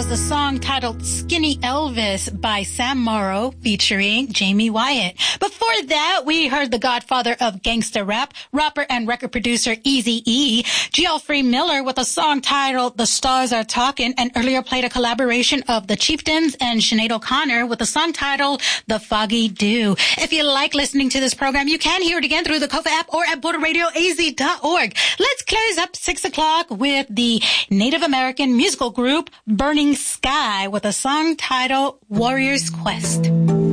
was the song titled Skinny Elvis by Sam Morrow featuring Jamie Wyatt. Before that, we heard the godfather of gangsta rap, rapper and record producer Eazy-E, Geoffrey Miller with a song titled The Stars Are Talking, and earlier played a collaboration of The Chieftains and Sinead O'Connor with a song titled The Foggy Dew. If you like listening to this program, you can hear it again through the Kofa app or at BorderRadioAZ.org. Let's close up 6 o'clock with the Native American musical group Burning Sky with a song titled Warrior's Quest.